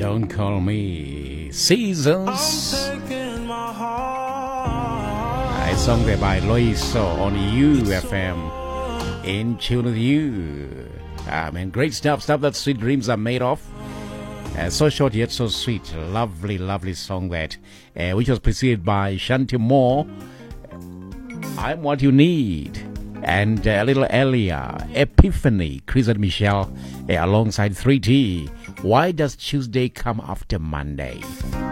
Don't call me Seasons. A song there by Loiso on UFM. In tune with you. Man, great stuff that sweet dreams are made of. So short yet so sweet. Lovely, lovely song that. Which was preceded by Shanti Moore. I'm What You Need. And a little earlier, Epiphany, Chris and Michelle, alongside 3T. Why does Tuesday come after Monday?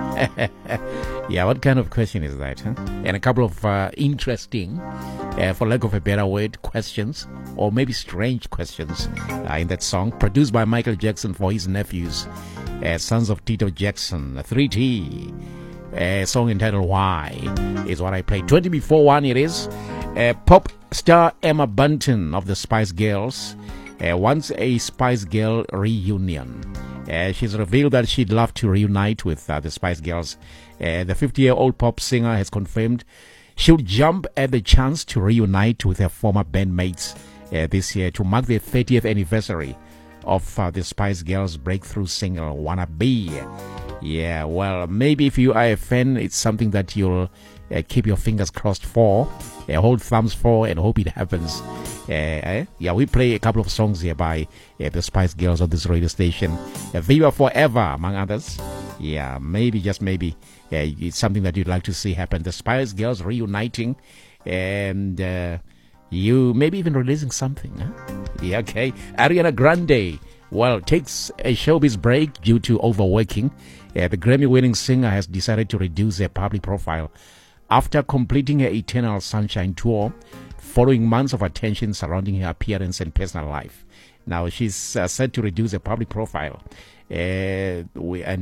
Yeah, what kind of question is that? Huh? And a couple of interesting, for lack of a better word, questions, or maybe strange questions in that song, produced by Michael Jackson for his nephews, sons of Tito Jackson, 3T. A song entitled Why is what I played. 20 before 1 it is. Pop star Emma Bunton of the Spice Girls wants a Spice Girl reunion. She's revealed that she'd love to reunite with the Spice Girls. The 50-year-old pop singer has confirmed she'll jump at the chance to reunite with her former bandmates this year to mark the 30th anniversary of the Spice Girls' breakthrough single, Wanna Be. Yeah, well, maybe if you are a fan, it's something that you'll keep your fingers crossed for, hold thumbs for, and hope it happens. Yeah, we play a couple of songs here by the Spice Girls on this radio station. Viva Forever, among others. Yeah, maybe, just maybe, it's something that you'd like to see happen. The Spice Girls reuniting, and you maybe even releasing something. Huh? Yeah, okay. Ariana Grande, well, takes a showbiz break due to overworking. The Grammy-winning singer has decided to reduce her public profile after completing her Eternal Sunshine tour, following months of attention surrounding her appearance and personal life. Now, she's set to reduce her public profile and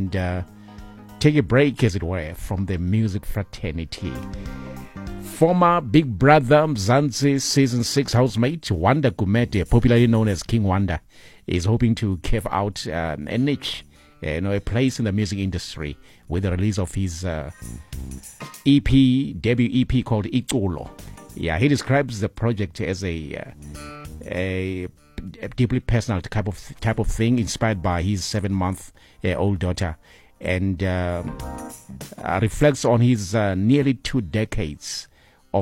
take a break, as it were, from the music fraternity. Former Big Brother Mzansi Season 6 housemate Wanda Gumede, popularly known as King Wanda, is hoping to carve out a niche, a place in the music industry with the release of his debut EP called Iculo. Yeah, he describes the project as a deeply personal type of thing, inspired by his 7-month-old daughter, and reflects on his nearly 2 decades